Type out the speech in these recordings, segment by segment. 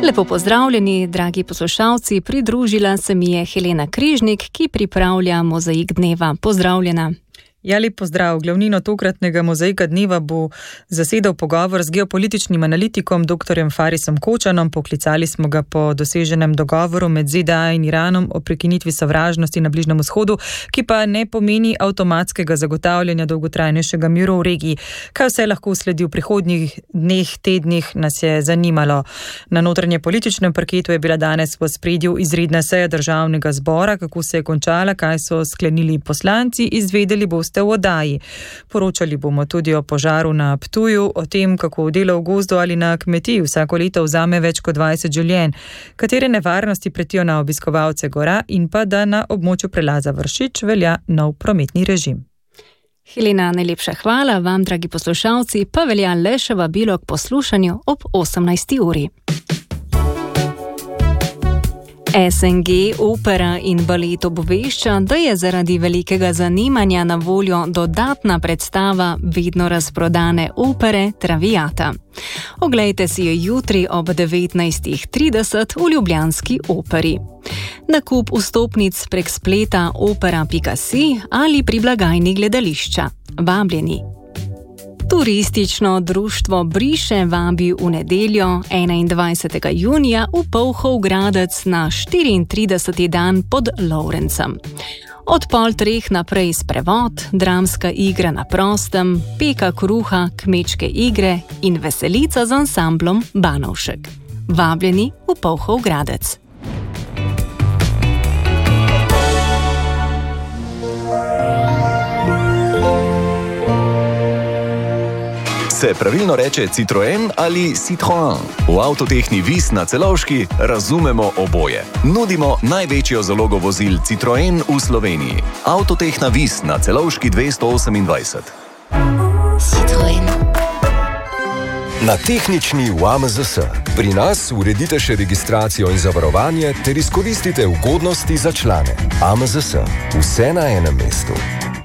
Lepo pozdravljeni, dragi poslušalci, pridružila se mi je Helena Križnik, ki pripravlja Mozaik dneva. Pozdravljena. Ja, lep pozdrav. Glavnino tokratnega Mozaika dneva bo zasedal pogovor z geopolitičnim analitikom dr. Farisom Kočanom. Poklicali smo ga po doseženem dogovoru med ZDA in Iranom o prekinitvi sovražnosti na Bližnjem vzhodu, ki pa ne pomeni avtomatskega zagotavljanja dolgotrajnejšega miru v regiji. Kaj vse lahko sledi v prihodnjih dneh, tednih, nas je zanimalo. Na notranje političnem parketu je bila danes v ospredju izredna seja državnega zbora. Kako se je končala, kaj so sklenili poslanci, izvedeli boste v oddaji. Poročali bomo tudi o požaru na Ptuju, o tem, kako delo v gozdu ali na kmetiji vsako leto vzame več kot 20 življenj, katere nevarnosti pretijo na obiskovalce gora in pa da na območju prelaza Vršič velja nov prometni režim. Helena, najlepša hvala, vam, dragi poslušalci, pa velja le še vabilo k poslušanju ob 18. uri. SNG, opera in balet obvešča, da je zaradi velikega zanimanja na voljo dodatna predstava vedno razprodane opere Traviata. Oglejte si jo jutri ob 19:30 v ljubljanski operi. Nakup vstopnic prek spleta opera.si ali pri blagajni gledališča. Vabljeni. Turistično društvo Briše vabi v nedeljo 21. junija v Polhov Gradec na 34. dan pod Lovrencem. Od 2:30 naprej sprevod, dramska igra na prostem, peka kruha, kmečke igre in veselica z ansamblom Banovšek. Vabljeni v Polhov Gradec. Se pravilno reče Citroen ali Citroën? V Avtotehni Vis na Celovški razumemo oboje. Nudimo največjo zalogo vozil Citroen v Sloveniji. Avtotehna Vis na Celovški 228. Citroen. Na tehnični v AMZS. Pri nas uredite še registracijo in zavarovanje ter izkoristite ugodnosti za člane. AMZS. Vse na enem mestu.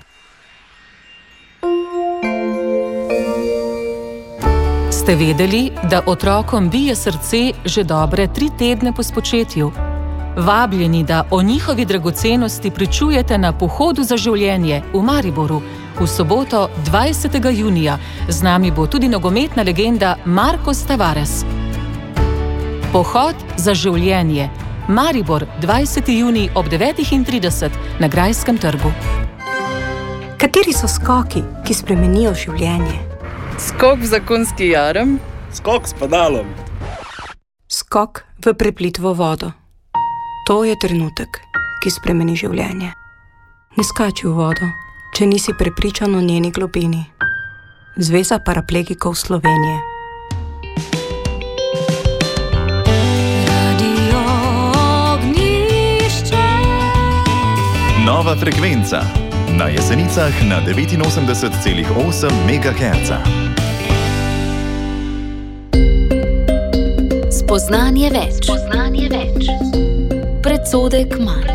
Ste vedeli, da otrokom bije srce že dobre 3 tedne po spočetju? Vabljeni, da o njihovi dragocenosti pričujete na Pohodu za življenje v Mariboru v soboto 20. junija. Z nami bo tudi nogometna legenda Marcos Tavares. Pohod za življenje. Maribor, 20. junij ob 9:30 na Grajskem trgu. Kateri so skoki, ki spremenijo življenje? Skok v zakonski jarem. Skok s pedalom. Skok v preplitvo vodo. To je trenutek, ki spremeni življenje. Ne skači v vodo, če nisi prepričan o njeni globini. Zveza paraplegikov Slovenije. Radio Ognjišče. Nova frekvenca. Na Jesenicah na 89,8 MHz. Spoznanje več. Predsodek manj.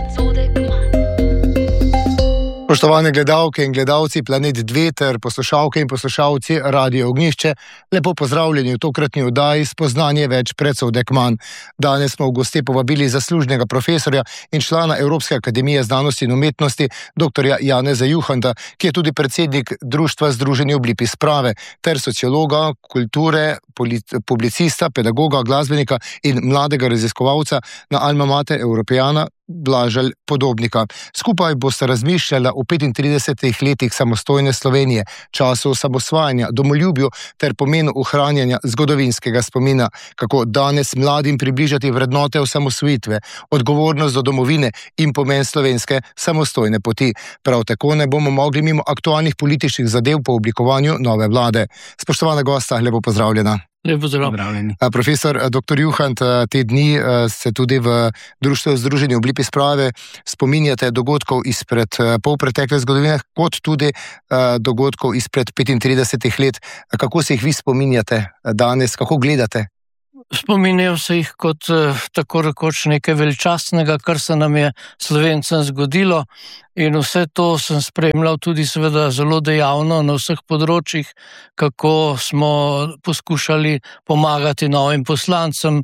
Spoštovane gledalke in gledalci Planet 2 ter poslušalke in poslušalci Radio Ognjišče, lepo pozdravljeni v tokratni oddaji Spoznanje več, predsodek manj. Danes smo v goste povabili zaslužnega profesorja in člana Evropske akademije znanosti in umetnosti dr. Janeza Juhanta, ki je tudi predsednik Društva Združenje Oblipi sprave, ter sociologa, kulture, publicista, pedagoga, glasbenika in mladega raziskovalca na Alma Mater Europeana Blaža Podobnika. Skupaj boste razmišljala o 35 letih samostojne Slovenije, času osamosvajanja, domoljubju ter pomenu ohranjanja zgodovinskega spomina, kako danes mladim približati vrednote osamosvojitve, odgovornost do domovine in pomen slovenske samostojne poti. Prav tako ne bomo mogli mimo aktualnih političnih zadev po oblikovanju nove vlade. Spoštovana gosta, lepo pozdravljena. Lepo pozdravljeni. Profesor dr. Juhant, te dni se tudi v Društvu Združenje Oblipi sprave spominjate dogodkov izpred polpretekle zgodovine, kot tudi dogodkov izpred 35 let. Kako se jih vi spominjate danes, kako gledate Spominjal se jih kot tako rekoč nekaj veličastnega, kar se nam je Slovencem zgodilo, in vse to sem spremljal tudi seveda zelo dejavno na vseh področjih, kako smo poskušali pomagati novim poslancem,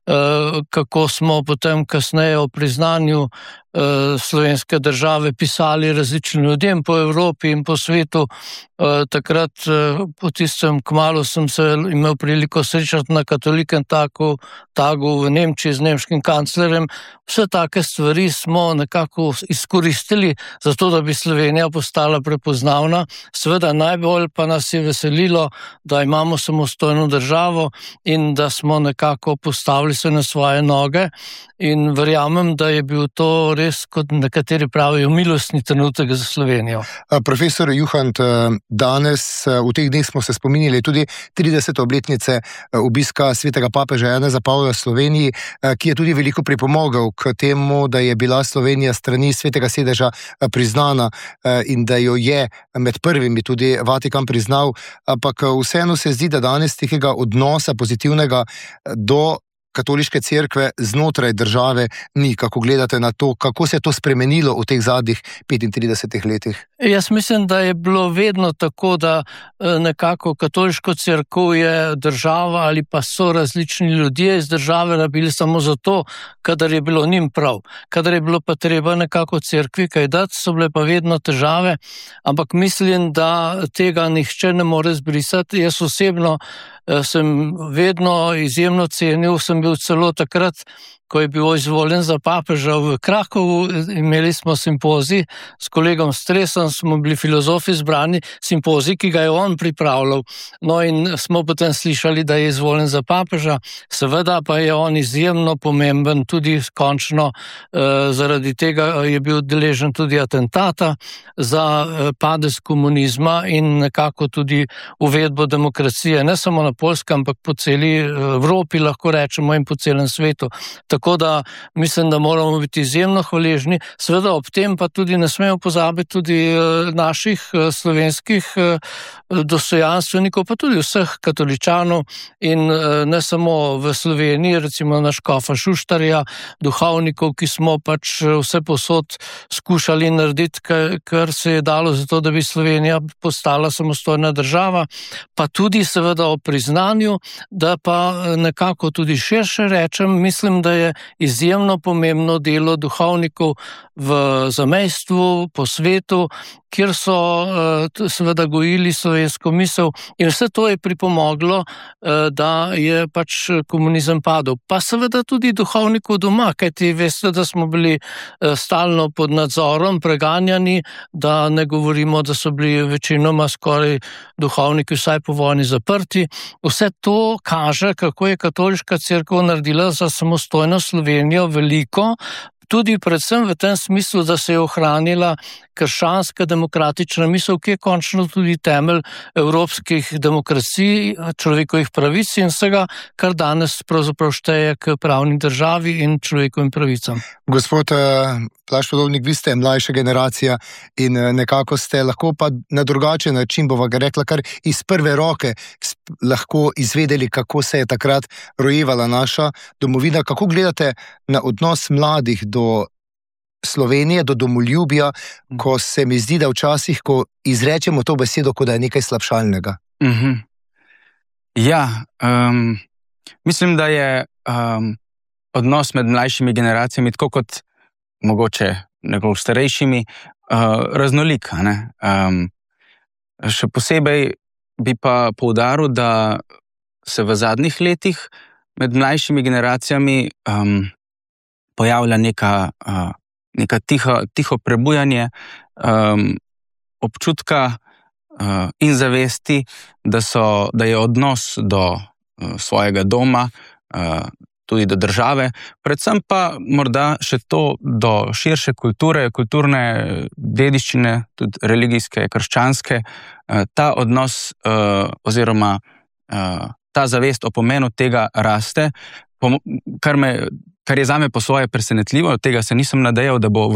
kako smo potem kasneje o priznanju slovenske države pisali različnim ljudem po Evropi in po svetu. Takrat po tistem kmalu sem se imel priliko srečati na katolikem tagu v Nemčiji z nemškim kanclerjem. Vse take stvari smo nekako izkoristili zato, da bi Slovenija postala prepoznavna. Seveda najbolj pa nas je veselilo, da imamo samostojno državo in da smo nekako postavili se na svoje noge, in verjamem, da je bil to res, kot nekateri pravijo, milostni trenutek za Slovenijo. Profesor Juhant, danes v teh dneh smo se spominjali tudi 30. obletnice obiska svetega papeža Janeza Pavla v Sloveniji, ki je tudi veliko pripomogel k temu, da je bila Slovenija strani svetega sedeža priznana in da jo je med prvimi tudi Vatikan priznal, ampak vseeno se zdi, da danes tega odnosa pozitivnega do katoliške cerkve znotraj države ni. Kako gledate na to, kako se je to spremenilo v teh zadnjih 35 letih? Jaz mislim, da je bilo vedno tako, da nekako katoliško cerkev je država ali pa so različni ljudje iz države rabili samo zato, kadar je bilo njim prav. Kadar je bilo pa treba nekako cerkvi kaj dati, so bile pa vedno težave, ampak mislim, da tega nihče ne more zbrisati. Jaz osebno sem vedno izjemno cenil, sem bil celo takrat, ko je bil izvoljen za papeža v Krakovu, imeli smo simpozij s kolegom Stresom, smo bili filozofi zbrani, simpozij, ki ga je on pripravljal. No in smo potem slišali, da je izvoljen za papeža, seveda pa je on izjemno pomemben, tudi končno zaradi tega je bil deležen tudi atentata za padec komunizma in nekako tudi uvedbo demokracije, ne samo na Poljskem, ampak po celi Evropi, lahko rečemo, in po celem svetu. Tako da mislim, da moramo biti izjemno hvaležni. Seveda ob tem pa tudi ne smemo pozabiti tudi naših slovenskih dostojanstvenikov, pa tudi vseh katoličanov in ne samo v Sloveniji, recimo na škofa Šuštarja, duhovnikov, ki smo pač vse posod skušali narediti, kar se je dalo za to, da bi Slovenija postala samostojna država, pa tudi seveda o priznanju, da pa nekako tudi širše rečem, mislim, da je izjemno pomembno delo duhovnikov v zamejstvu, po svetu, kjer so seveda gojili slovensko misel, in vse to je pripomoglo, da je pač komunizem padel. Pa seveda tudi duhovnikov doma, kajti veste, da smo bili stalno pod nadzorom, preganjani, da ne govorimo, da so bili večinoma skoraj duhovniki vsaj po vojni zaprti. Vse to kaže, kako je katoliška cerkev naredila za samostojno Slovenijo veliko, tudi predvsem v tem smislu, da se je ohranila krščanska demokratična misel, ki je končno tudi temelj evropskih demokracij, človekovih pravic in vsega, kar danes pravzaprav šteje k pravni državi in človekovim pravicam. Gospod Blaž Podobnik, vi ste mlajša generacija in nekako ste lahko pa na drugačen način, bova ga rekla, kar iz prve roke lahko izvedeli, kako se je takrat rojevala naša domovina. Kako gledate na odnos mladih do Slovenije, do domoljubja, ko se mi zdi, da včasih, ko izrečemo to besedo, kot da je nekaj slabšalnega? Ja, mislim, da je odnos med mlajšimi generacijami, tako kot mogoče nekako starejšimi, raznolik. Še posebej bi pa poudaril, da se v zadnjih letih med mlajšimi generacijami pojavlja neka tiho prebujanje občutka in zavesti, da je odnos do svojega doma, tudi do države, predvsem pa morda še to do širše kulture, kulturne dediščine, tudi religijske, krščanske, ta odnos oziroma ta zavest o pomenu tega raste, kar je zame po svoje presenetljivo, tega se nisem nadejal, da bo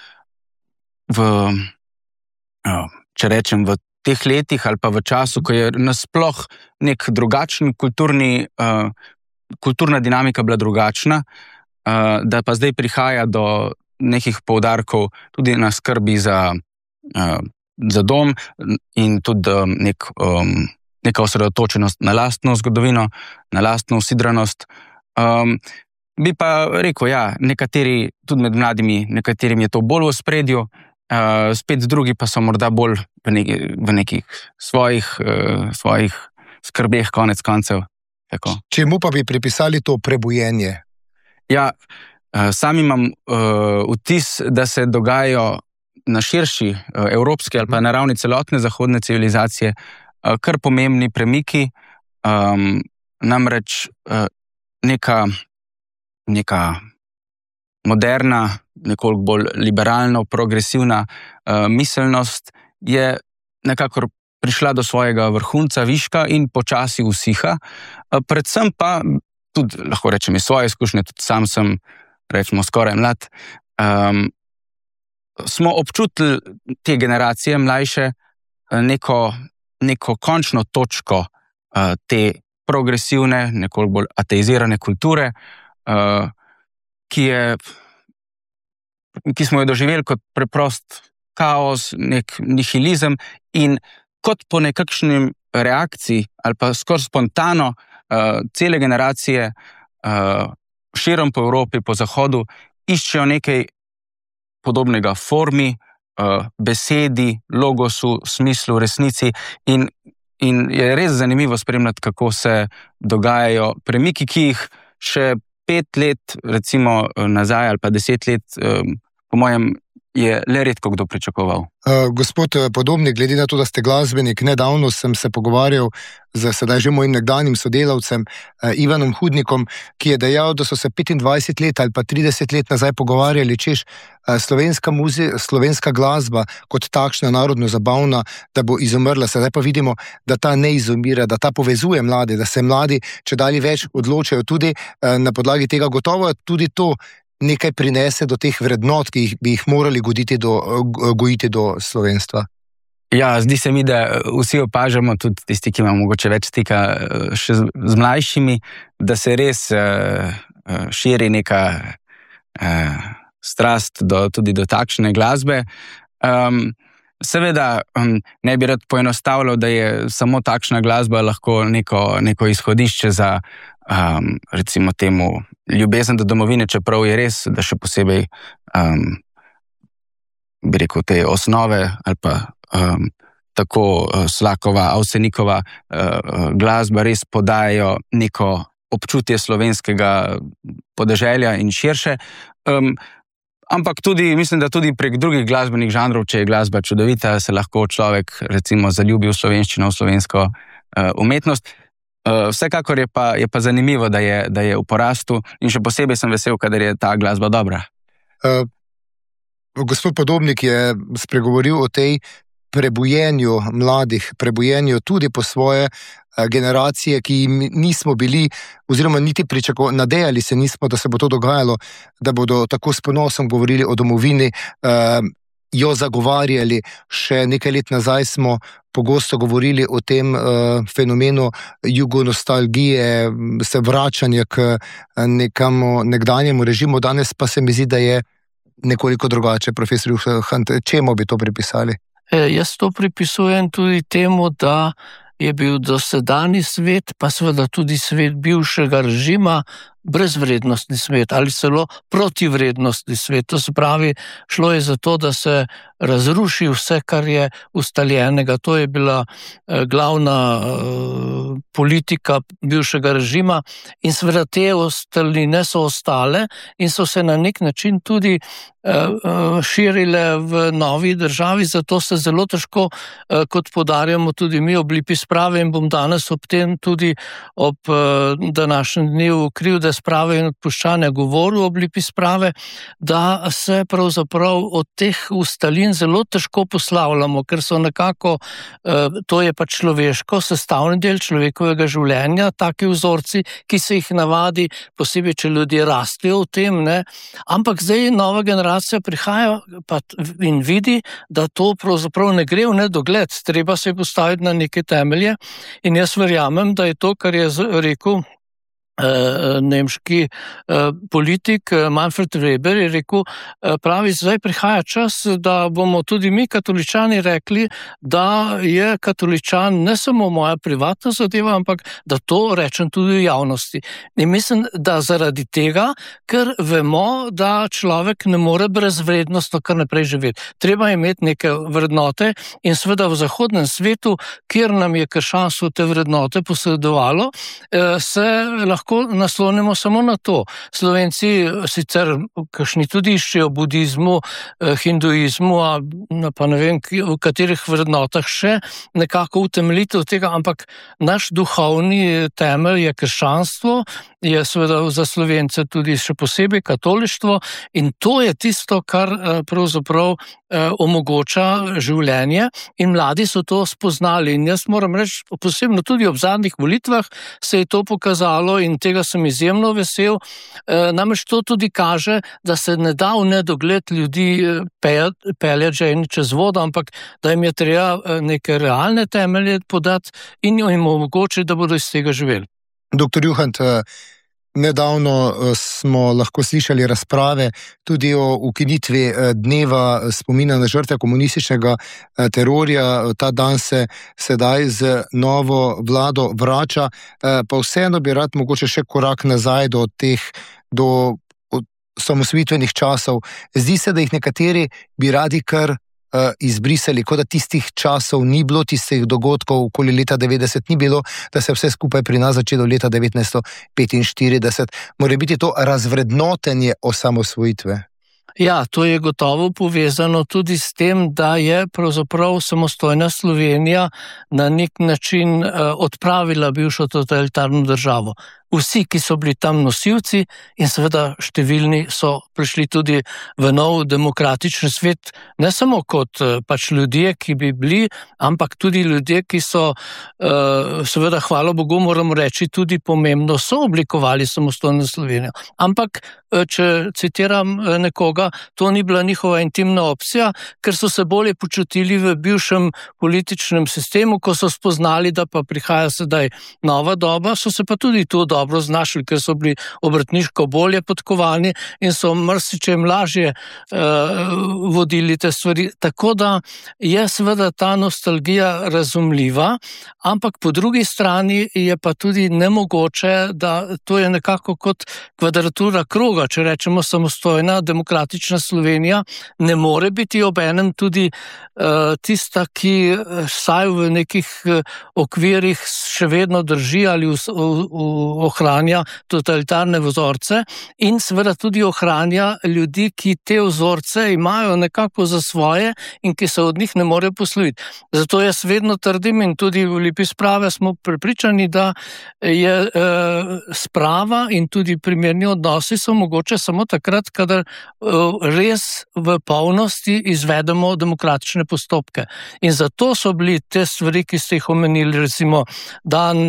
če rečem, v teh letih ali pa v času, ko je nasploh nek drugačen kulturni kulturna dinamika bila drugačna, da pa zdaj prihaja do nekih poudarkov tudi na skrbi za dom in tudi neka osredotočenost na lastno zgodovino, na lastno usidranost. Bi pa rekel, nekateri, tudi med mladimi, nekaterim je to bolj v ospredju, spet drugi pa so morda bolj v nekih svojih skrbeh konec koncev. Tako. Čemu pa bi pripisali to prebujenje? Ja, sam imam vtis, da se dogajajo na širši evropski ali pa na ravni celotne zahodne civilizacije kar pomembni premiki, namreč neka moderna, nekoliko bolj liberalno, progresivna miselnost je nekako prišla do svojega vrhunca, viška in počasi usiha. Predvsem pa, tudi lahko rečem iz svoje izkušnje, tudi sam sem, rečemo, skoraj mlad, smo občutili te generacije mlajše neko končno točko te progresivne, nekoliko bolj ateizirane kulture, ki smo jo doživeli kot preprost kaos, nek nihilizem in kot po nekakšni reakciji ali pa skoraj spontano cele generacije širom po Evropi, po Zahodu iščejo nekaj podobnega formi, besedi, logosu, smislu, resnici in je res zanimivo spremljati, kako se dogajajo premiki, ki jih še 5 let, recimo nazaj ali pa 10 let, po mojem, je le redko kdo pričakoval. Gospod Podobnik, glede na to, da ste glasbenik, nedavno sem se pogovarjal z sedaj že mojim nekdanjim sodelavcem Ivanom Hudnikom, ki je dejal, da so se 25 let ali pa 30 let nazaj pogovarjali, češ slovenska glasba kot takšna narodno zabavna, da bo izumrla. Sedaj pa vidimo, da ta ne izumira, da ta povezuje mlade, da se mladi čedalje več odločajo tudi na podlagi tega. Gotovo tudi to nekaj prinese do teh vrednot, ki bi jih morali gojiti do slovenstva. Ja, zdi se mi, da vsi opažamo, tudi tisti, ki imamo mogoče več stika še z mlajšimi, da se res širi neka strast tudi do takšne glasbe. Seveda ne bi rad poenostavljal, da je samo takšna glasba lahko neko izhodišče za recimo temu ljubezen do domovine, čeprav je res, da še posebej bi rekel te osnove ali pa tako Slakova, Avsenikova glasba res podajajo neko občutje slovenskega podeželja in širše. Ampak tudi, mislim, da tudi prek drugih glasbenih žanrov, če je glasba čudovita, se lahko človek recimo zaljubi v slovenščino, v slovensko umetnost. Vsekakor je pa zanimivo, da je v porastu in še posebej sem vesel, kadar je ta glasba dobra. Gospod Podobnik je spregovoril o tej prebujenju mladih, prebujenju tudi po svoje generacije, ki nismo bili, oziroma niti nadejali se nismo, da se bo to dogajalo, da bodo tako s ponosom govorili o domovini, jo zagovarjali. Še nekaj let nazaj smo pogosto govorili o tem fenomenu jugonostalgije, se vračanje k nekemu nekdanjemu režimu. Danes pa se mi zdi, da je nekoliko drugače. Profesor Juhant, čemu bi to pripisali? Jaz to pripisujem tudi temu, da je bil dosedanji svet, pa seveda tudi svet bivšega režima, brezvrednostni svet ali celo protivrednostni svet. To se pravi, šlo je za to, da se razruši vse, kar je ustaljenega. To je bila glavna politika bivšega režima in seveda te ostaline so ostale in so se na nek način tudi širile v novi državi, zato se zelo težko, kot poudarjamo tudi mi ob Lipi sprave, in bom danes ob tem tudi ob današnjem dnevu krivde sprave in odpuščanja govoril ob Lipi sprave, da se pravzaprav od teh ustalin zelo težko poslavljamo, ker so nekako, to je pač človeško, sestavni del človekovega življenja, taki vzorci, ki se jih navadi, posebej, če ljudje rastejo v tem, ne, ampak zdaj nova generacija prihaja pa in vidi, da to pravzaprav ne gre v nedogled, treba se postaviti na neke temelje in jaz verjamem, da je to, kar je rekel nemški politik Manfred Weber je rekel, pravi, zdaj prihaja čas, da bomo tudi mi katoličani rekli, da je katoličan ne samo moja privatna zadeva, ampak da to rečem tudi v javnosti. In mislim, da zaradi tega, ker vemo, da človek ne more brezvrednostno kar naprej živeti. Treba imeti neke vrednote in seveda v zahodnem svetu, kjer nam je krščanstvo te vrednote posredovalo, se lahko naslonimo samo na to. Slovenci sicer kakšni tudi iščejo budizmu, hinduizmu, pa ne vem, v katerih vrednotah še nekako utemeljitev tega, ampak naš duhovni temelj je krščanstvo, je seveda za Slovence tudi še posebej katolištvo in to je tisto, kar pravzaprav omogoča življenje in mladi so to spoznali in jaz moram reči, posebno tudi ob zadnjih volitvah se je to pokazalo in tega sem izjemno vesel, namreč to tudi kaže, da se ne da v nedogled ljudi peljati že čez vodo, ampak da jim je treba neke realne temelje podati in jim omogočiti, da bodo iz tega živeli. Doktor Juhant, nedavno smo lahko slišali razprave tudi o ukinitvi dneva spomina na žrtve komunističnega terorja. Ta dan se sedaj z novo vlado vrača, pa vseeno bi rad mogoče še korak nazaj do osamosvojitvenih časov. Zdi se, da jih nekateri bi radi kar izbrisali, kot da tistih časov ni bilo, tistih dogodkov okoli leta 90 ni bilo, da se vse skupaj pri nas začelo leta 1945. Mora biti to razvrednotenje osamosvojitve? Ja, to je gotovo povezano tudi s tem, da je pravzaprav samostojna Slovenija na nek način odpravila bivšo totalitarno državo. Vsi, ki so bili tam nosilci in seveda številni so prišli tudi v nov demokratični svet, ne samo kot pač ljudje, ki bi bili, ampak tudi ljudje, ki so seveda, hvala Bogu, moram reči, tudi pomembno so oblikovali samostojno Slovenijo. Ampak, če citiram nekoga, to ni bila njihova intimna opcija, ker so se bolje počutili v bivšem političnem sistemu, ko so spoznali, da pa prihaja sedaj nova doba, so se pa tudi tu dobro znašli, ker so bili obrtniško bolje podkovani in so marsičem lažje vodili te stvari. Tako da je seveda ta nostalgija razumljiva, ampak po drugi strani je pa tudi nemogoče, da to je nekako kot kvadratura kroga, če rečemo samostojna demokratična Slovenija, ne more biti obenem tudi tista, ki vsaj v nekih okvirih še vedno drži ali ohranja totalitarne vzorce in seveda tudi ohranja ljudi, ki te vzorce imajo nekako za svoje in ki se od njih ne morejo posloviti. Zato jaz vedno trdim in tudi v Lipi sprave smo prepričani, da je sprava in tudi primerni odnosi so mogoče samo takrat, kadar res v polnosti izvedemo demokratične postopke. In zato so bili te stvari, ki ste jih omenili, recimo dan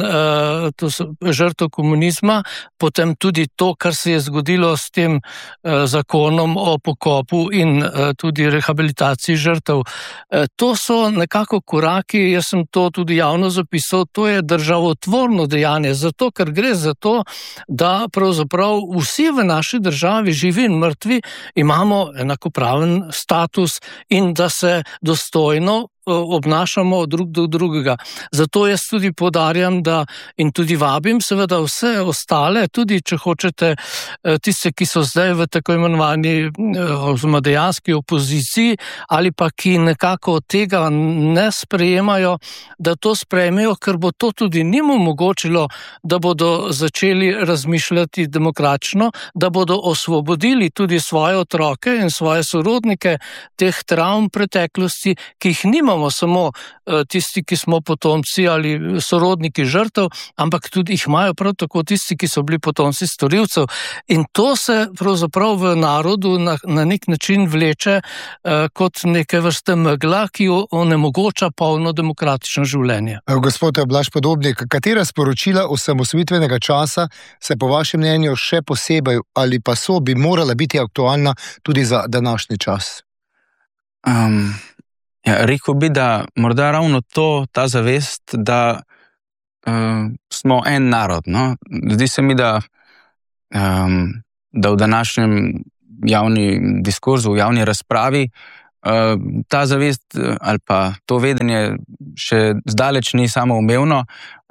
žrtev komunizma, potem tudi to, kar se je zgodilo s tem zakonom o pokopu in tudi rehabilitaciji žrtev. To so nekako koraki, jaz sem to tudi javno zapisal, to je državotvorno dejanje, zato ker gre za to, da pravzaprav vsi v naši državi, živi in mrtvi, imamo enakopraven status in da se dostojno obnašamo drug do drugega. Zato jaz tudi poudarjam, da in tudi vabim seveda vse ostale, tudi če hočete tiste, ki so zdaj v tako imenovani oziroma dejanski opoziciji ali pa ki nekako tega ne sprejemajo, da to sprejmejo, ker bo to tudi njim omogočilo, da bodo začeli razmišljati demokratično, da bodo osvobodili tudi svoje otroke in svoje sorodnike teh travm preteklosti, ki jih nimamo samo tisti, ki smo potomci ali sorodniki žrtev, ampak tudi jih imajo prav tako tisti, ki so bili potomci storilcev. In to se pravzaprav v narodu na nek način vleče kot neke vrste megla, ki onemogoča polno demokratično življenje. Gospod Blaž Podobnik, katera sporočila osamosvojitvenega časa se po vašem mnenju še posebej ali pa bi morala biti aktualna tudi za današnji čas? Ja, rekel bi, da morda ravno ta zavest, da smo en narod. No? Zdi se mi, da v današnjem javni diskurzu, v javni razpravi ta zavest ali pa to vedenje še zdaleč ni samoumevno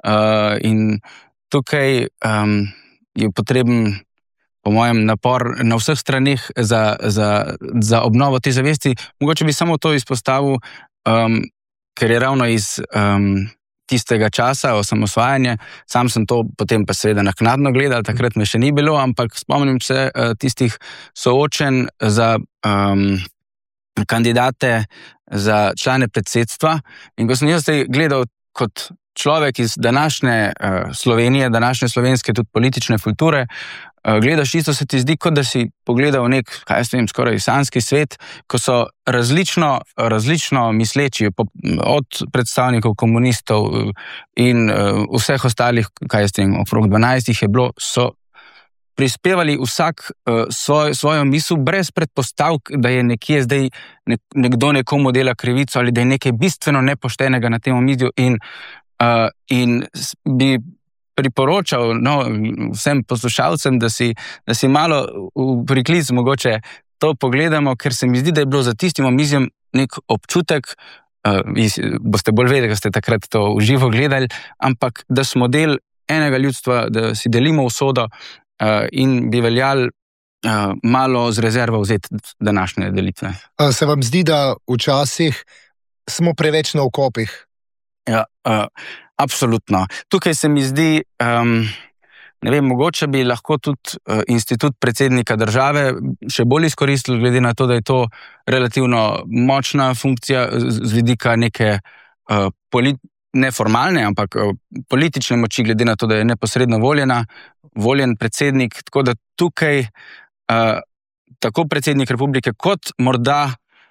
in tukaj je potreben, po mojem, napor na vseh straneh za obnovo te zavesti. Mogoče bi samo to izpostavil, ker je ravno iz tistega časa osamosvajanja, sam sem to potem pa seveda naknadno gledal, takrat me še ni bilo, ampak spomnim se tistih soočen za kandidate za člane predsedstva in ko sem jaz gledal kot človek iz današnje Slovenije, današnje slovenske tudi politične kulture, gledaš isto, se ti zdi, kot da si pogledal nek, skoraj sanski svet, ko so različno misleči, od predstavnikov komunistov in vseh ostalih, okrog 12 jih je bilo, so prispevali vsak svojo misel brez predpostavk, da je nekje zdaj nekdo nekomu dela krivico ali da je nekaj bistveno nepoštenega na tem omizju in bi priporočal vsem poslušalcem, da si malo v priklic mogoče to pogledamo, ker se mi zdi, da je bilo za tistim omizjem nek občutek, boste bolj vedeli, da ste takrat to v živo gledali, ampak da smo del enega ljudstva, da si delimo usodo in bi veljali malo z rezervo vzeti današnje delitve. Se vam zdi, da včasih smo preveč na okopih? Ja, absolutno. Tukaj se mi zdi, mogoče bi lahko tudi institut predsednika države še bolj izkoristili, glede na to, da je to relativno močna funkcija z vidika neke neformalne, ampak politične moči, glede na to, da je neposredno voljen predsednik, tako da tukaj tako predsednik republike kot morda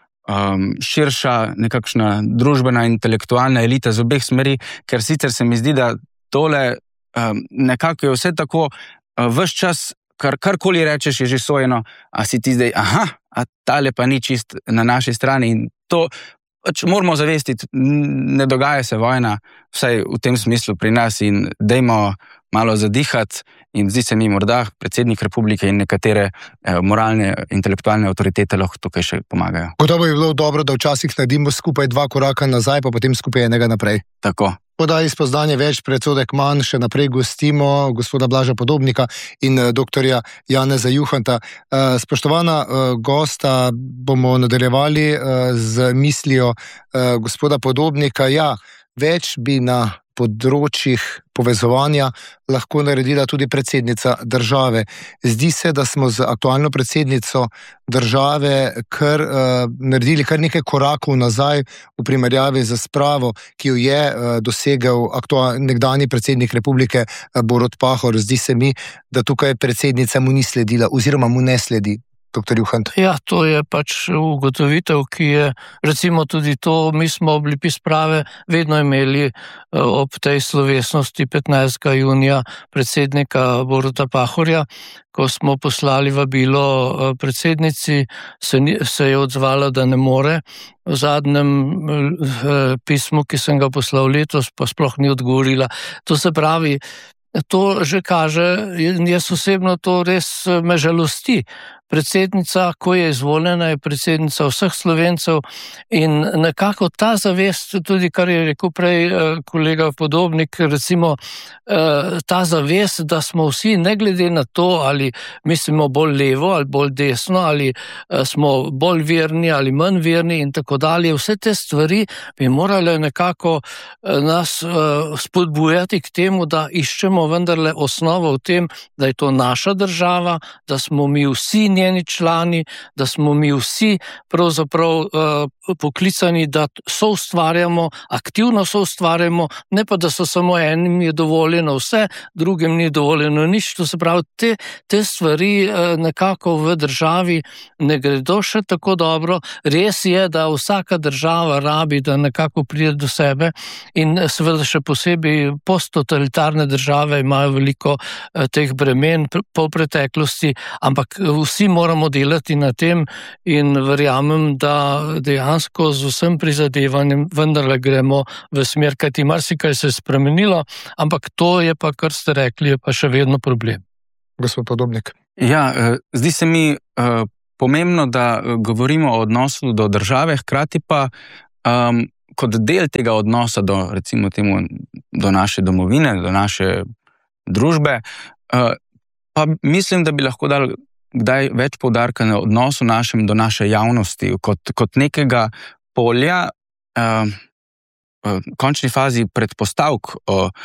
širša nekakšna družbena intelektualna elita z obeh smeri, ker sicer se mi zdi, da tole nekako je vse tako ves čas, karkoli rečeš, je že sojeno, a si ti zdaj, a tale pa ni čist na naši strani in to moramo zavestiti, ne dogaja se vojna, vsaj v tem smislu pri nas in dajmo malo zadihati in zdi se mi morda predsednik republike in nekatere moralne, intelektualne avtoritete lahko tukaj še pomagajo. Gotovo je bilo dobro, da včasih naredimo skupaj 2 koraka nazaj, pa potem skupaj enega naprej. Tako. Podaj spoznanje več predsodek Ekman, še naprej gostimo gospoda Blaža Podobnika in doktorja Janeza Juhanta. Spoštovana gosta, bomo nadaljevali z mislijo gospoda Podobnika. Ja, več bi na področjih povezovanja lahko naredila tudi predsednica države. Zdi se, da smo z aktualno predsednico države naredili kar nekaj korakov nazaj v primerjavi z spravo, ki jo je dosegel nekdanji predsednik republike Borut Pahor. Zdi se mi, da tukaj predsednica mu ni sledila oziroma mu ne sledi. Dr. Juhant. Ja, to je pač ugotovitev, ki je, recimo tudi to, mi smo oblipi sprave vedno imeli ob tej slovesnosti 15. junija predsednika Boruta Pahorja, ko smo poslali vabilo predsednici, se je odzvala, da ne more. V zadnjem pismu, ki sem ga poslal letos, pa sploh ni odgovorila. To se pravi, to že kaže, jaz osebno to res me žalosti. Predsednica, ko je izvoljena, je predsednica vseh Slovencev in nekako ta zavest, tudi kar je rekel prej kolega Podobnik, recimo ta zavest, da smo vsi, ne glede na to, ali mislimo bolj levo ali bolj desno, ali smo bolj verni ali manj verni in tako dalje, vse te stvari bi morale nekako nas spodbujati k temu, da iščemo vendarle osnovo v tem, da je to naša država, da smo mi vsi njeni člani, da smo mi vsi pravzaprav poklicani, da soustvarjamo, aktivno soustvarjamo, ne pa da so samo enim je dovoljeno vse, drugim ni dovoljeno nič. To se pravi, te stvari nekako v državi ne gredo še tako dobro. Res je, da vsaka država rabi, da nekako pride do sebe in seveda še posebej posttotalitarne države imajo veliko teh bremen po preteklosti, ampak vsi vsi moramo delati na tem in verjamem, da dejansko z vsem prizadevanjem vendarle gremo v smer, kajti marsikaj se je spremenilo, ampak to je pa, kar ste rekli, je pa še vedno problem. Gospod Podobnik. Ja, zdi se mi pomembno, da govorimo o odnosu do države, hkrati pa kot del tega odnosa do, recimo temu, do naše domovine, do naše družbe, pa mislim, da bi lahko dali kdaj več poudarka na odnosu našem do naše javnosti, kot nekega polja, v končni fazi predpostavk.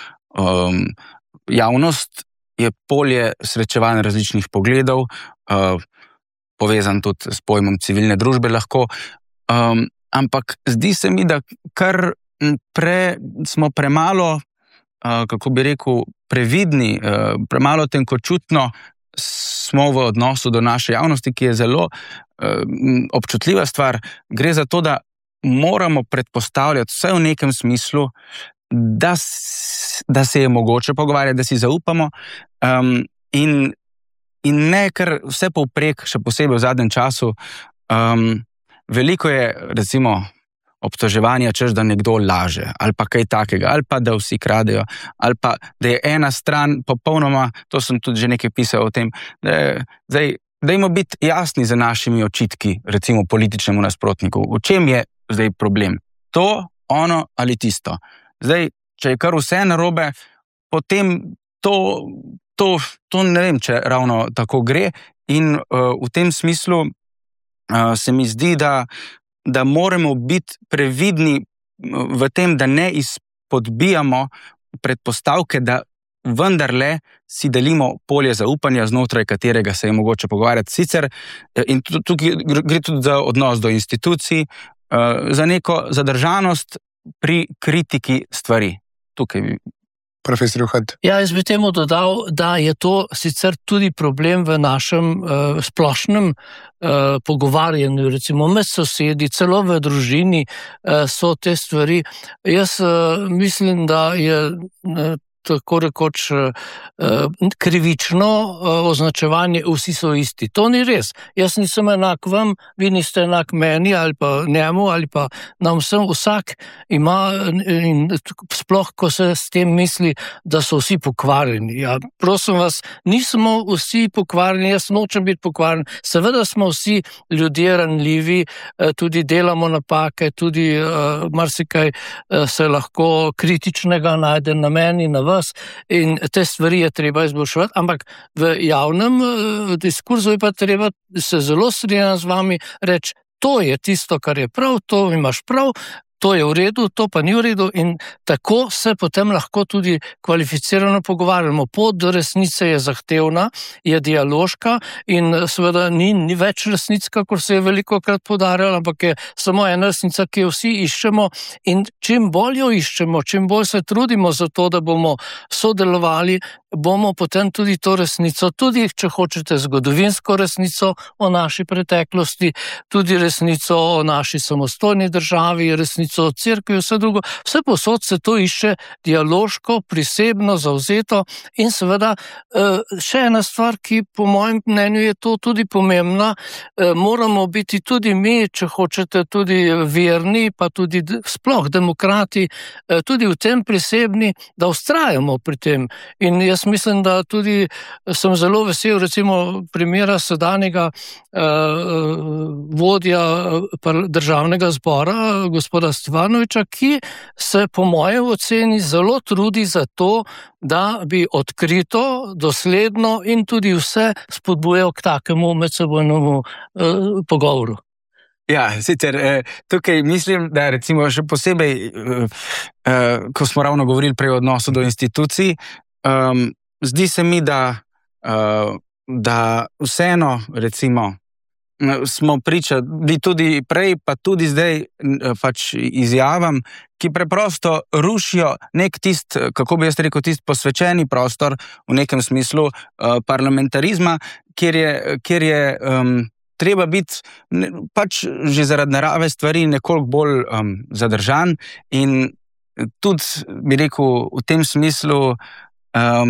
Javnost je polje srečevanja različnih pogledov, povezan tudi s pojmom civilne družbe lahko, ampak zdi se mi, da kar smo premalo, kako bi rekel, previdni, premalo tenkočutno smo v odnosu do naše javnosti, ki je zelo občutljiva stvar. Gre za to, da moramo predpostavljati vse v nekem smislu, da se je mogoče pogovarjati, da si zaupamo in ne kar vse povprek, še posebej v zadnjem času. Veliko je, recimo, obtoževanja, češ da nekdo laže, ali pa kaj takega, ali pa da vsi kradejo, ali pa da je ena stran popolnoma, to sem tudi že nekaj pisal o tem, dajmo biti jasni za našimi očitki, recimo političnemu nasprotniku. V čem je zdaj problem? To, ono ali tisto. Zdaj, če je kar vse narobe, potem to ne vem, če ravno tako gre in v tem smislu se mi zdi, da moramo biti previdni v tem, da ne izpodbijamo predpostavke, da vendarle si delimo polje zaupanja, znotraj katerega se je mogoče pogovarjati. Sicer, in tukaj gre tudi za odnos do institucij, za neko zadržanost pri kritiki stvari. Tukaj bi. Profesor Juhant. Ja, jaz bi temu dodal, da je to sicer tudi problem v našem splošnem pogovarjanju, recimo med sosedi, celo v družini so te stvari. Jaz mislim, da je tako rekoč krivično označevanje vsi so isti. To ni res. Jaz nisem enak vam, vi niste enak meni ali pa njemu ali pa nam vsem. Vsak ima, in sploh, ko se s tem misli, da so vsi pokvarjeni. Ja, prosim vas, nismo vsi pokvarjeni, jaz nočem biti pokvarjen. Seveda smo vsi ljudje ranljivi, tudi delamo napake, tudi marsikaj se lahko kritičnega najde na meni, na vas, in te stvari je treba izboljševati, ampak v javnem diskurzu je pa treba se zelo strinjati z vami, reči, to je tisto, kar je prav, to imaš prav, to je v redu, to pa ni v redu in tako se potem lahko tudi kvalificirano pogovarjamo. Pot do resnice je zahtevna, je dialoška in seveda ni več resnic, kakor se je velikokrat poudarjalo, ampak je samo ena resnica, ki jo vsi iščemo in čim bolj jo iščemo, čim bolj se trudimo za to, da bomo sodelovali, bomo potem tudi to resnico, tudi če hočete zgodovinsko resnico o naši preteklosti, tudi resnico o naši samostojni državi, resnico o cerkvi, vse drugo, vse posod se to išče dialoško, prisebno, zavzeto in seveda še ena stvar, ki po mojem mnenju je to tudi pomembna, moramo biti tudi mi, če hočete, tudi verni, pa tudi sploh demokrati, tudi v tem prisebni, da vztrajamo pri tem. In jaz mislim, da tudi sem zelo vesel, recimo primera sedanjega vodja državnega zbora, gospoda Stevanoviča, ki se po mojem oceni zelo trudi za to, da bi odkrito, dosledno in tudi vse spodbujal k takemu medsebojnemu pogovoru. Ja, sicer tukaj mislim, da recimo še posebej, ko smo ravno govorili prej o odnosu do institucij, zdi se mi, da vseeno, recimo, smo pričali tudi prej, pa tudi zdaj pač izjavam, ki preprosto rušijo nek kako bi jaz rekel, posvečeni prostor v nekem smislu parlamentarizma, kjer je treba biti pač že zaradi narave stvari nekoliko bolj zadržan in tudi, bi rekel, v tem smislu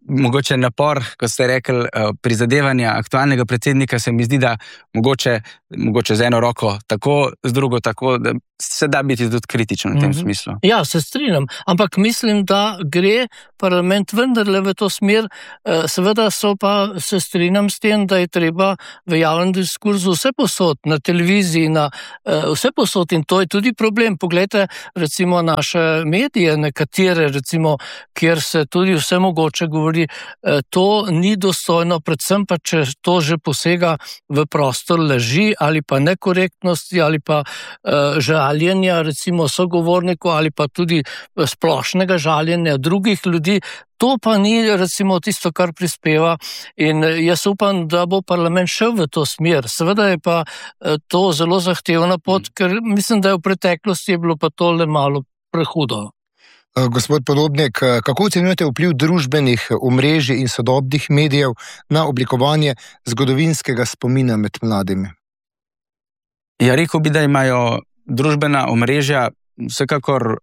mogoče napor, ko ste rekli, prizadevanja aktualnega predsednika, se mi zdi, da mogoče z eno roko tako, z drugo tako, da se da biti tudi kritičen v tem smislu. Ja, se strinjam, ampak mislim, da gre parlament vendarle v to smer, seveda se strinjam s tem, da je treba v javnem diskurzu vse posod, na televiziji, na vse posod, in to je tudi problem. Poglejte, recimo naše medije, nekatere, recimo, kjer se tudi vse mogoče govori, to ni dostojno, predvsem pa, če to že posega v prostor laži ali pa nekorektnosti ali pa žaljenja, recimo sogovornikov ali pa tudi splošnega žaljenja drugih ljudi. To pa ni, recimo, tisto, kar prispeva, in jaz upam, da bo parlament šel v to smer. Seveda je pa to zelo zahtevna pot, ker mislim, da je v preteklosti je bilo pa to le malo prehudo. Gospod Podobnik, kako ocenjujete vpliv družbenih omrežij in sodobnih medijev na oblikovanje zgodovinskega spomina med mladimi? Ja, rekel bi, da imajo družbena omrežja vsekakor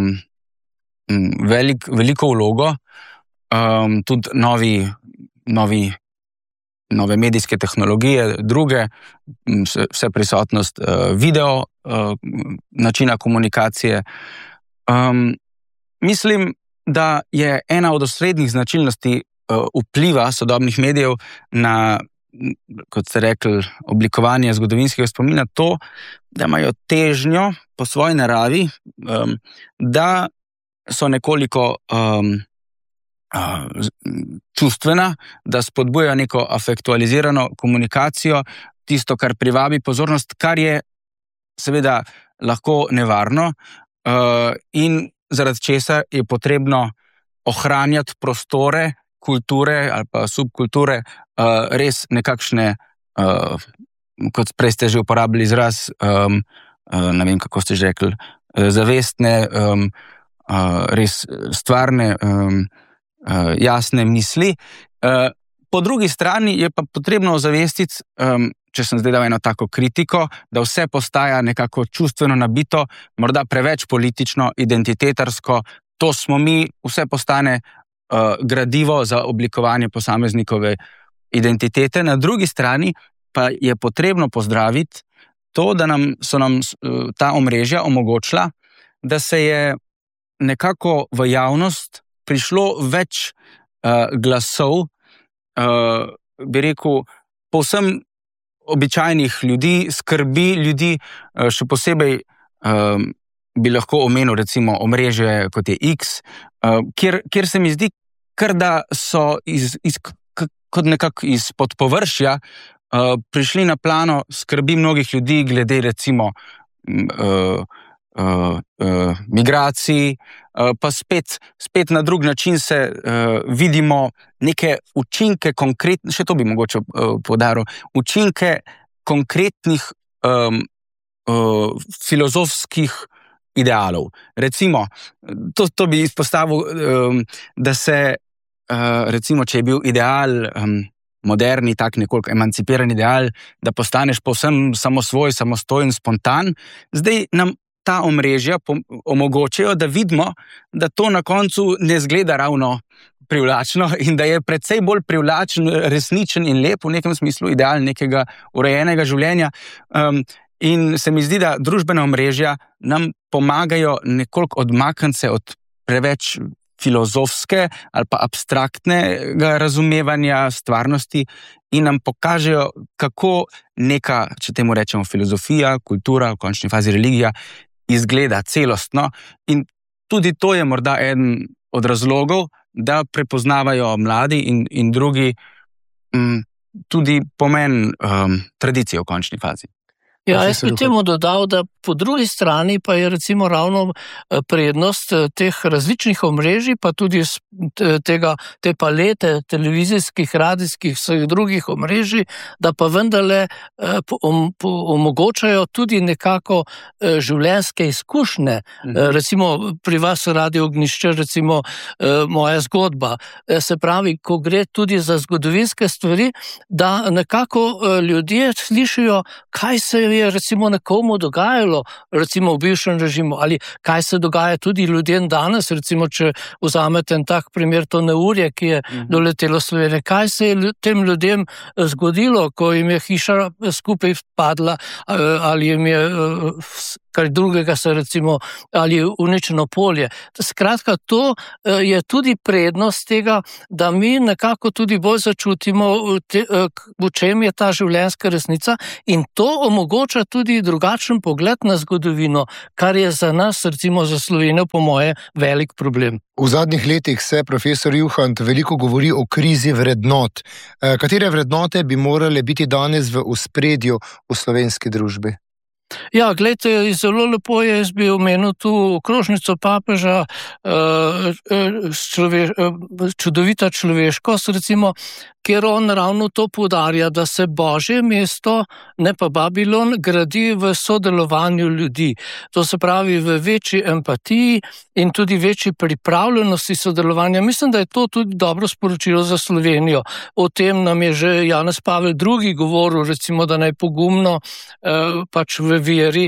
veliko vlogo, tudi nove medijske tehnologije, druge, vse prisotnost video, načina komunikacije. Mislim, da je ena od osrednjih značilnosti vpliva sodobnih medijev na, kot ste rekli, oblikovanje zgodovinskega spomina to, da imajo težnjo po svoji naravi, da so nekoliko čustvena, da spodbujajo neko afektualizirano komunikacijo, tisto, kar privabi pozornost, kar je seveda lahko nevarno in zaradi česa je potrebno ohranjati prostore, kulture ali pa subkulture, res nekakšne, kot prej ste že uporabili izraz, ne vem, kako ste že rekli, zavestne, res stvarne, jasne misli. Po drugi strani je pa potrebno ozavestiti, če sem zdaj dal eno tako kritiko, da vse postaja nekako čustveno nabito, morda preveč politično, identitetarsko, to smo mi, vse postane gradivo za oblikovanje posameznikove identitete. Na drugi strani pa je potrebno pozdraviti to, da so nam ta omrežja omogočila, da se je nekako v javnost prišlo več glasov, bi rekel, povsem običajnih ljudi, skrbi ljudi, še posebej bi lahko omenil recimo omrežje kot je X, kjer se mi zdi, kar da so kot nekako izpod površja prišli na plano skrbi mnogih ljudi glede recimo migracij, pa spet na drug način se vidimo neke učinke konkretne, še to bi mogoče poudaril, učinke konkretnih filozofskih idealov. Recimo, to bi izpostavil, da se recimo, če je bil ideal moderni, tak nekoliko emancipiran ideal, da postaneš povsem samosvoj, samostojen, spontan, zdaj nam ta omrežja omogočajo, da vidimo, da to na koncu ne zgleda ravno privlačno in da je precej bolj privlačen, resničen in lep v nekem smislu ideal nekega urejenega življenja. In se mi zdi, da družbena omrežja nam pomagajo nekoliko odmakniti se od preveč filozofske ali pa abstraktnega razumevanja stvarnosti in nam pokažejo, kako neka, če temu rečemo, filozofija, kultura, v končni fazi religija, izgleda celostno. In tudi to je morda eden od razlogov, da prepoznavajo mladi in drugi tudi pomen tradicije v končni fazi. Ja, jaz bi temu dodal, da po drugi strani pa je recimo ravno prednost teh različnih omrežij, pa tudi te palete televizijskih, radijskih, vseh drugih omrežij, da pa vendarle omogočajo tudi nekako življenjske izkušnje. Recimo pri vas Radio Ognjišče, recimo moja zgodba. Se pravi, ko gre tudi za zgodovinske stvari, da nekako ljudje slišijo, kaj se je recimo nekomu dogajalo zgodilo recimo v bivšem režimu, ali kaj se dogaja tudi ljudem danes, recimo če vzamete en tak primer, to neurje, ki je doletelo Slovenijo. Kaj se je tem ljudem zgodilo, ko jim je hiša skupaj padla, ali jim je kaj drugega se recimo, ali uničeno polje. Skratka, to je tudi prednost tega, da mi nekako tudi bolj začutimo, v čem je ta življenjska resnica, in to omogoča tudi drugačen pogled na zgodovino, kar je za nas, recimo za Slovenijo, po moje, velik problem. V zadnjih letih se, profesor Juhant, veliko govori o krizi vrednot. Katere vrednote bi morale biti danes v ospredju v slovenski družbi? Ja, gledajte, zelo lepo je, jaz bi omenil tu okrožnico papeža, čudovita človeškost, recimo, kjer on ravno to poudarja, da se Božje mesto, ne pa Babilon, gradi v sodelovanju ljudi. To se pravi v večji empatiji in tudi večji pripravljenosti sodelovanja. Mislim, da je to tudi dobro sporočilo za Slovenijo. O tem nam je že Janez Pavel II. Govoril, recimo, da naj pogumno pač v veri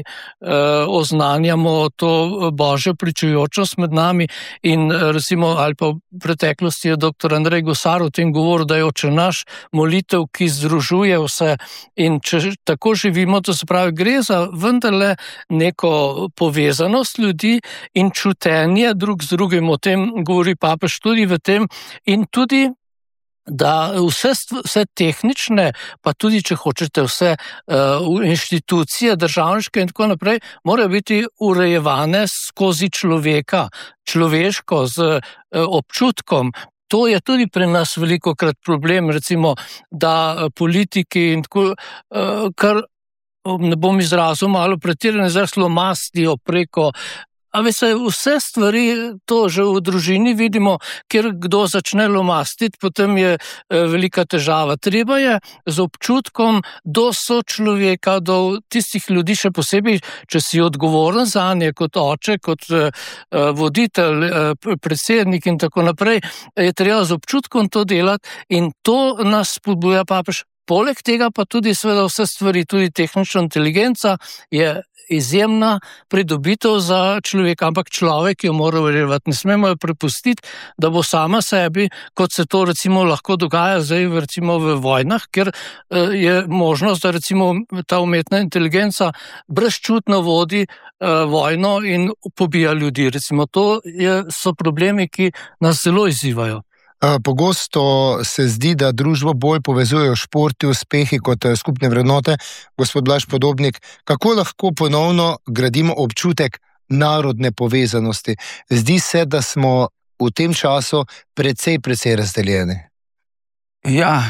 oznanjamo to Božjo pričujočost med nami in recimo, ali pa v preteklosti je dr. Andrej Gosar o tem govoril, da je Oče naš molitev, ki združuje vse, in če tako živimo, to se pravi, gre za vendarle neko povezanost ljudi in čutenje drug z drugim, o tem govori papež tudi v tem, in tudi da vse tehnične, pa tudi, če hočete, vse inštitucije, državniške in tako naprej, morajo biti urejevane skozi človeka, človeško, z občutkom. To je tudi pri nas velikokrat problem, recimo, da politiki in tako, kar ne bom izrazil malo pretirane, zelo mastijo preko. A veste, vse stvari, to že v družini vidimo, kjer kdo začne lomastiti, potem je velika težava. Treba je z občutkom do sočloveka, do tistih ljudi, še posebej, če si odgovoren zanje, kot oče, kot voditelj, predsednik in tako naprej, je treba z občutkom to delati in to nas spodbuja papež. Poleg tega pa tudi seveda vse stvari, tudi tehnična inteligenca je izjemna pridobitev za človeka, ampak človek jo mora verjevati. Ne smemo jo prepustiti, da bo sama sebi, kot se to recimo lahko dogaja zdaj recimo v vojnah, ker je možnost, da recimo ta umetna inteligenca brezčutno vodi vojno in pobija ljudi. Recimo to so problemi, ki nas zelo izzivajo. Pogosto se zdi, da družbo bolj povezujejo športi, uspehi kot skupne vrednote. Gospod Blaž Podobnik, kako lahko ponovno gradimo občutek narodne povezanosti? Zdi se, da smo v tem času precej razdeljeni. Ja,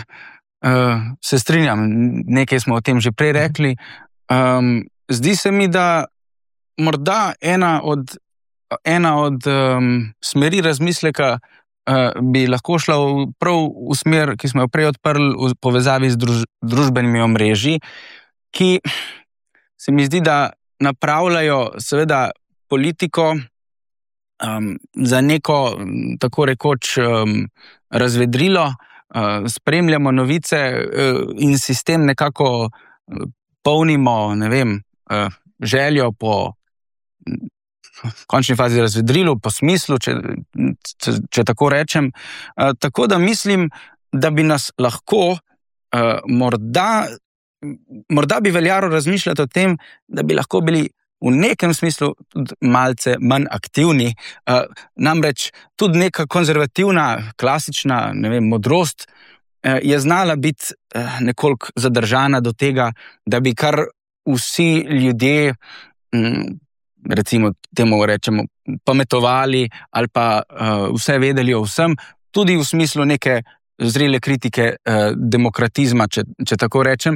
se strinjam, nekaj smo o tem že prej rekli. Zdi se mi, da morda ena od smeri razmisleka bi lahko šla prav v smer, ki smo jo prej odprli v povezavi z družbenimi omrežji, ki se mi zdi, da napravljajo seveda politiko za neko tako rekoč razvedrilo, spremljamo novice in sistem nekako polnimo, ne vem, željo po v končni fazi razvedrilu, po smislu, če tako rečem. Tako da mislim, da bi nas lahko morda bi veljalo razmišljati o tem, da bi lahko bili v nekem smislu malce manj aktivni. Namreč tudi neka konzervativna, klasična, ne vem, modrost je znala biti nekoliko zadržana do tega, da bi kar vsi ljudje recimo temu rečemo, pametovali ali pa vse vedeli o vsem, tudi v smislu neke zrele kritike demokratizma, če tako rečem.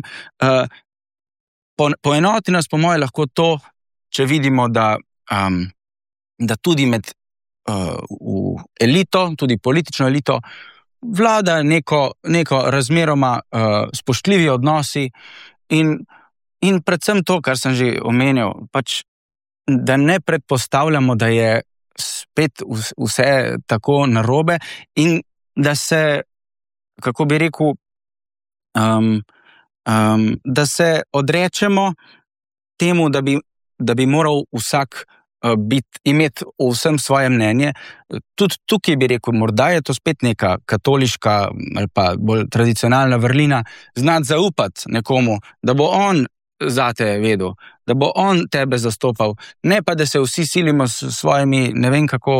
Poenoti nas po moje lahko to, če vidimo, da tudi med elito, tudi politično elito, vlada neko razmeroma spoštljivi odnosi in predvsem to, kar sem že omenil, pač da ne predpostavljamo, da je spet vse tako narobe in da se, kako bi rekel, da se odrečemo temu, da bi da bi moral vsak imeti o vsem svoje mnenje. Tudi tukaj bi rekel, morda je to spet neka katoliška ali pa bolj tradicionalna vrlina, znati zaupati nekomu, da bo on zate vedel, da bo on tebe zastopal, ne pa, da se vsi silimo s svojimi, ne vem kako,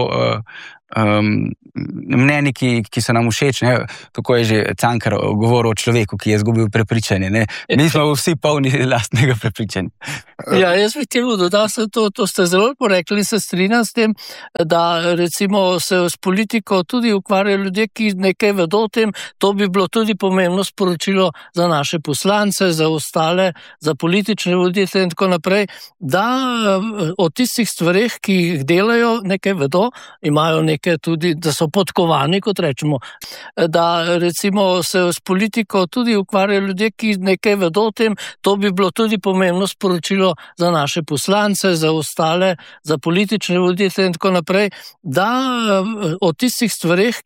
mnenji, ki so nam všeč, ne? Kako je že Cankar govoril o človeku, ki je izgubil prepričanje, ne? Mi smo vsi polni lastnega prepričanja. Ja, jaz bi temu dodal se to ste zelo porekli, se strinjam s tem, da recimo se s politiko tudi ukvarjajo ljudje, ki nekaj vedo o tem, to bi bilo tudi pomembno sporočilo za naše poslance, za ostale, za politične voditelje in tako naprej, da o tistih stvareh, ki jih delajo, nekaj vedo, imajo nekaj tudi, da so podkovani, kot rečemo, da recimo se s politiko tudi ukvarjajo ljudje, ki nekaj vedo o tem, to bi bilo tudi pomembno sporočilo za naše poslance, za ostale, za politične voditelje in tako naprej, da o tistih stvareh,